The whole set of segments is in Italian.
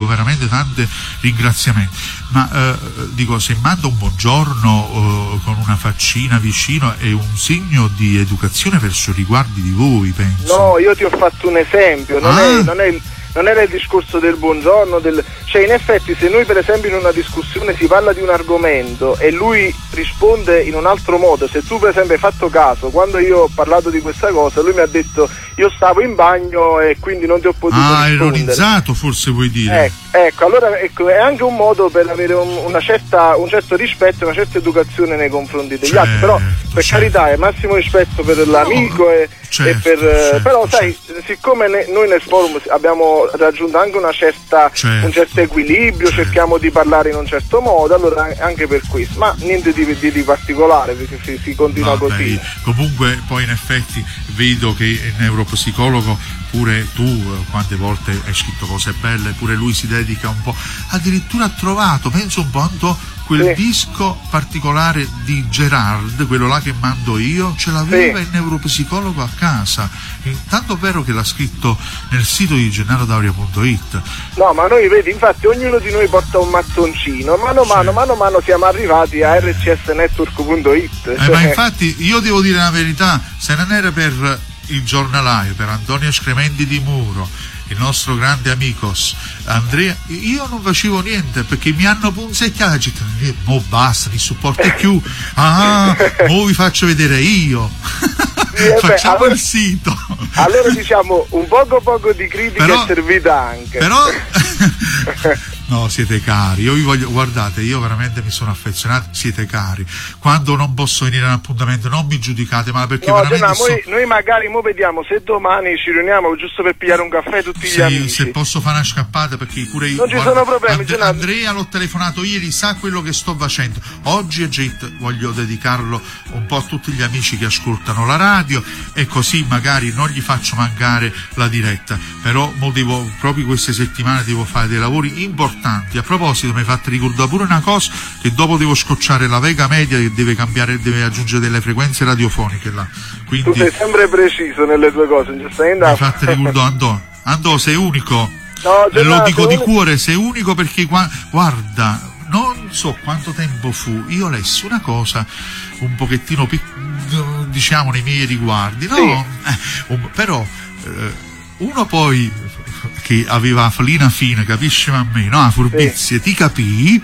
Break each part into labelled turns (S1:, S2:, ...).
S1: veramente tanti ringraziamenti, ma dico, se mando un buongiorno con una faccina vicino è un segno di educazione verso i riguardi di voi, penso.
S2: No, io ti ho fatto un esempio, non era il discorso del buongiorno, cioè in effetti se noi per esempio in una discussione si parla di un argomento e lui risponde in un altro modo, se tu per esempio hai fatto caso, quando io ho parlato di questa cosa lui mi ha detto io stavo in bagno e quindi non ti ho potuto rispondere.
S1: Ironizzato forse vuoi dire?
S2: Ecco, allora è anche un modo per avere un certo rispetto e una certa educazione nei confronti degli altri, però per carità è massimo rispetto per l'amico però sai, siccome noi nel forum abbiamo raggiunto anche un certo equilibrio, cerchiamo di parlare in un certo modo, allora anche per questo, ma niente di particolare, perché si continua così.
S1: Comunque poi in effetti vedo che il neuropsicologo, pure tu quante volte hai scritto cose belle, pure lui si dedica un po', addirittura ha trovato, penso un po' quel disco particolare di Gerard, quello là che mando io, ce l'aveva il neuropsicologo a casa, tanto vero che l'ha scritto nel sito di gennarodauria.it.
S2: No, ma noi vedi, infatti ognuno di noi porta un mattoncino, mano a mano siamo arrivati a rcsnetwork.it.
S1: Ma infatti io devo dire la verità, se non era per il giornalaio, per Antonio Scrementi di Muro, il nostro grande amicos Andrea, io non facevo niente, perché mi hanno punzecchiato, mo basta, mi supporti più, mo vi faccio vedere io. Facciamo il sito.
S2: Allora diciamo un poco di critica è servita anche.
S1: Però no, siete cari, io vi voglio, guardate, io veramente mi sono affezionato, siete cari. Quando non posso venire a un appuntamento non mi giudicate, ma perché veramente
S2: noi magari vediamo se domani ci riuniamo giusto per pigliare un caffè tutti gli amici.
S1: Se posso fare una scappata, perché pure io
S2: non ci sono problemi.
S1: Andrea l'ho telefonato ieri, sa quello che sto facendo. Oggi voglio dedicarlo un po' a tutti gli amici che ascoltano la radio, e così magari non gli faccio mancare la diretta. Però proprio queste settimane devo fare dei lavori importanti. A proposito, mi hai fatto ricordare pure una cosa, che dopo devo scocciare la Vega Media, che deve aggiungere delle frequenze radiofoniche là. Quindi,
S2: tu sei sempre preciso nelle tue cose, non stai andando.
S1: Mi hai fatto ricordare, Andò, sei unico.
S2: No,
S1: lo dico di cuore, sei unico, perché guarda, non so quanto tempo fu, io lessi una cosa un pochettino diciamo nei miei riguardi, no? Però uno poi che aveva la flina fine, capisci a me, no? A furbizie, ti capì,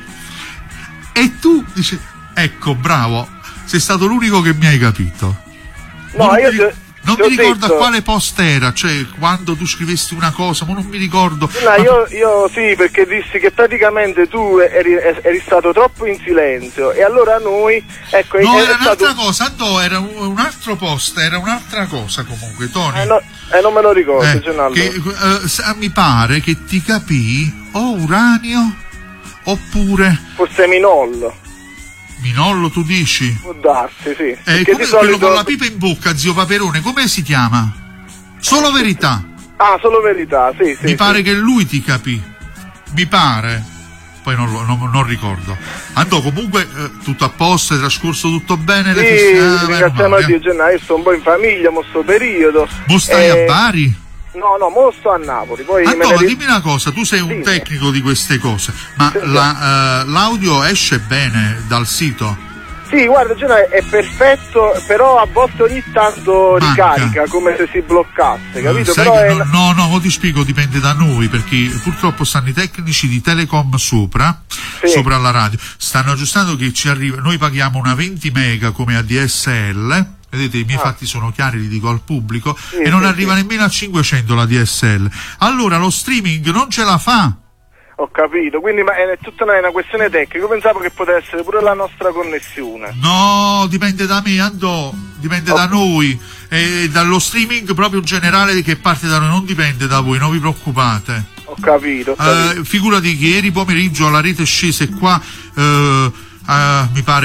S1: e tu dici, ecco, bravo, sei stato l'unico che mi hai capito.
S2: No,
S1: non mi ricordo a quale post era, cioè quando tu scrivesti una cosa, ma non mi ricordo.
S2: Io sì, perché dissi che praticamente tu eri stato troppo in silenzio, e allora noi, ecco,
S1: no, era un'altra cosa, era un altro post, era un'altra cosa comunque, Tony.
S2: Non me lo ricordo, Gennaro.
S1: Mi pare che ti capì o uranio oppure
S2: forse
S1: Minollo, tu dici?
S2: Può darsi, sì.
S1: Come
S2: di solito...
S1: quello con la pipa in bocca, zio Paperone, come si chiama? Solo Verità.
S2: Solo Verità, sì.
S1: Mi pare che lui ti capì. Mi pare. Poi non ricordo. Andò, comunque tutto a posto, è trascorso tutto bene?
S2: Sì, ringraziamo a Dio, Gennaro, io sto un po' in famiglia, mo sto periodo.
S1: Mo stai a Bari?
S2: No, mo sto a Napoli. Poi
S1: dimmi una cosa, tu sei un tecnico di queste cose, ma l'audio esce bene dal sito?
S2: Sì, guarda, Gennaro, è perfetto, però a volte ogni tanto ricarica, come se si bloccasse, capito?
S1: No, ti spiego, dipende da noi, perché purtroppo stanno i tecnici di Telecom sopra la radio, stanno aggiustando che ci arriva, noi paghiamo una 20 mega come ADSL. Vedete, i miei fatti sono chiari, li dico al pubblico, e non arriva nemmeno a 500 la DSL. Allora lo streaming non ce la fa.
S2: Ho capito, quindi è tutta una questione tecnica. Io pensavo che potesse essere pure la nostra connessione.
S1: No, dipende da me, dipende da noi, e dallo streaming proprio generale che parte da noi, non dipende da voi, non vi preoccupate.
S2: Ho capito.
S1: Figurati che ieri pomeriggio la rete scese qua, mi pare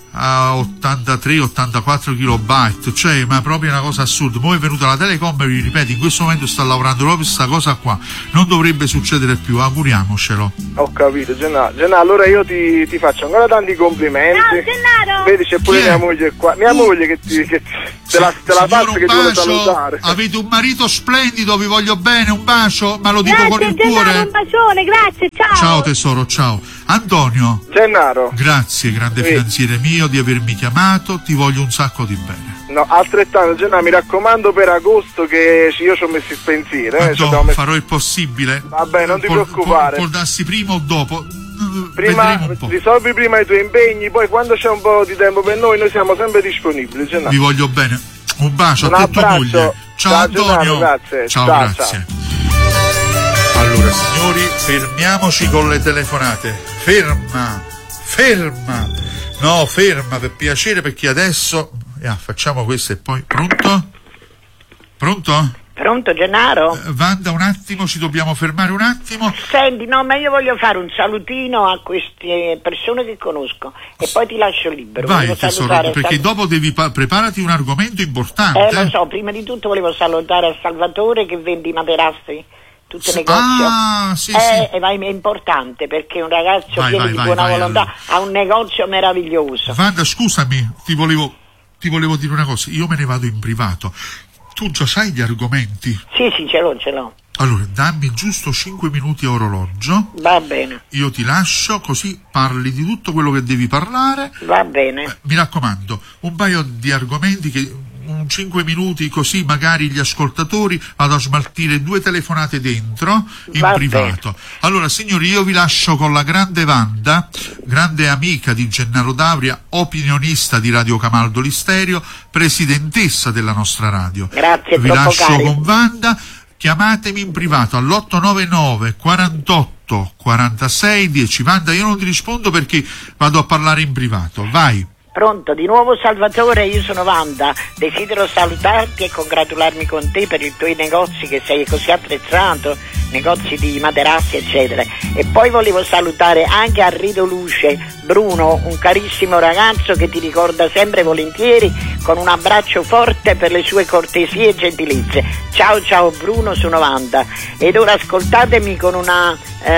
S1: a 83-84 kilobyte, cioè ma proprio una cosa assurda. Poi è venuta la Telecom e vi ripeto, in questo momento sta lavorando proprio questa cosa qua, non dovrebbe succedere più, auguriamocelo.
S2: Ho capito, Gennaro, allora io ti faccio ancora tanti complimenti.
S3: Ciao Gennaro!
S2: Vedi, c'è pure mia moglie qua, mia moglie che te la faccio, che ti vuole salutare.
S1: Avete un marito splendido, vi voglio bene, un bacio, ma lo dico
S3: grazie,
S1: con il
S3: Gennaro,
S1: cuore.
S3: Un bacione, grazie, ciao!
S1: Ciao tesoro, ciao. Antonio.
S2: Gennaro.
S1: Grazie, grande finanziere mio, di avermi chiamato, ti voglio un sacco di bene.
S2: No, altrettanto, Gennaro, mi raccomando per agosto che io ci ho messo il pensiero.
S1: Farò il possibile.
S2: Vabbè, non ti preoccupare.
S1: Può darsi prima o dopo.
S2: Prima risolvi prima i tuoi impegni, poi quando c'è un po' di tempo per noi siamo sempre disponibili, Gennaro.
S1: Vi voglio bene. Un bacio a te e tua moglie. Ciao Antonio.
S2: Gennaro, grazie.
S1: Ciao, grazie. Ciao. Allora signori, fermiamoci con le telefonate. Ferma. No, ferma per piacere, perché adesso facciamo questo e poi. Pronto?
S4: Pronto Gennaro?
S1: Wanda, un attimo, ci dobbiamo fermare un attimo.
S4: Senti, no, ma io voglio fare un salutino a queste persone che conosco e poi ti lascio libero.
S1: Vai tesoro, perché dopo devi preparati un argomento importante.
S4: Lo so, prima di tutto volevo salutare a Salvatore che vende i materassi, tutto il negozio.
S1: Sì.
S4: È importante perché è un ragazzo pieno di buona volontà, allora. Ha un negozio meraviglioso.
S1: Wanda, scusami, ti volevo dire una cosa, io me ne vado in privato. Tu già sai gli argomenti?
S4: Sì, ce l'ho.
S1: Allora, dammi giusto 5 minuti a orologio.
S4: Va bene.
S1: Io ti lascio, così parli di tutto quello che devi parlare.
S4: Va bene.
S1: Mi raccomando, un paio di argomenti che 5 minuti, così magari gli ascoltatori vado a smaltire 2 telefonate dentro in privato. Allora signori, io vi lascio con la grande Wanda, grande amica di Gennaro D'Auria, opinionista di Radio Camaldoli Stereo, presidentessa della nostra radio.
S4: Grazie.
S1: Vi lascio con Wanda. Chiamatemi in privato all'899 48 46 10. Wanda, io non ti rispondo perché vado a parlare in privato. Vai.
S4: Pronto, di nuovo Salvatore, io sono Wanda, desidero salutarti e congratularmi con te per i tuoi negozi che sei così attrezzato, negozi di materassi eccetera, e poi volevo salutare anche a Rido Luce Bruno, un carissimo ragazzo che ti ricorda sempre volentieri, con un abbraccio forte per le sue cortesie e gentilezze. Ciao Bruno, sono Wanda ed ora ascoltatemi con una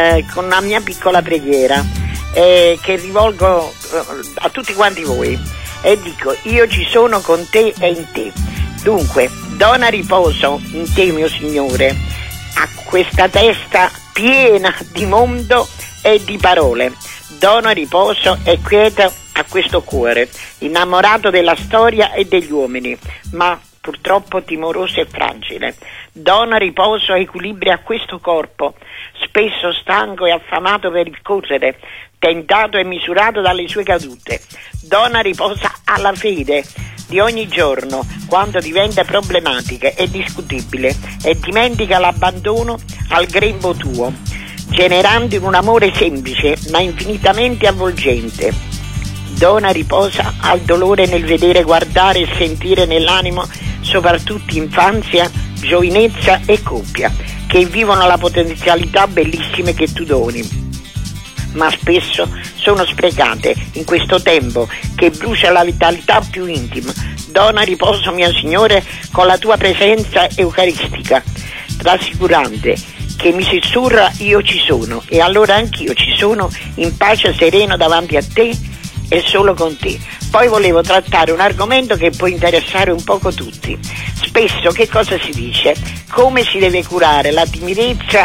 S4: mia piccola preghiera. Che rivolgo a tutti quanti voi e dico: io ci sono con te e in te. Dunque, dona riposo in te, mio Signore, a questa testa piena di mondo e di parole. Dona riposo e quiete a questo cuore innamorato della storia e degli uomini, ma purtroppo timoroso e fragile. Dona riposo e equilibrio a questo corpo, spesso stanco e affamato per il correre, tentato e misurato dalle sue cadute. Dona riposo alla fede di ogni giorno, quando diventa problematica e discutibile, e dimentica l'abbandono al grembo tuo, generando in un amore semplice ma infinitamente avvolgente. Dona riposo al dolore nel vedere, guardare e sentire nell'animo soprattutto infanzia, giovinezza e coppia, che vivono la potenzialità bellissime che tu doni, ma spesso sono sprecate in questo tempo che brucia la vitalità più intima. Dona riposo, mio Signore, con la tua presenza eucaristica, rassicurante, che mi sussurra: io ci sono, e allora anch'io ci sono, in pace sereno davanti a te e solo con te. Poi volevo trattare un argomento che può interessare un poco tutti. Spesso che cosa si dice? Come si deve curare la timidezza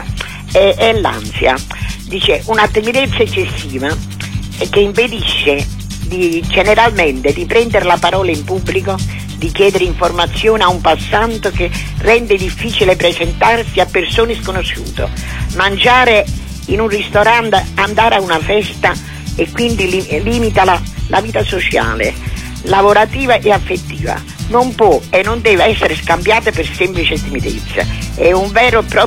S4: e l'ansia? Dice una timidezza eccessiva che impedisce generalmente di prendere la parola in pubblico, di chiedere informazioni a un passante, che rende difficile presentarsi a persone sconosciute, mangiare in un ristorante, andare a una festa, e quindi limita la vita sociale, lavorativa e affettiva. Non può e non deve essere scambiata per semplice timidezza. È un vero e proprio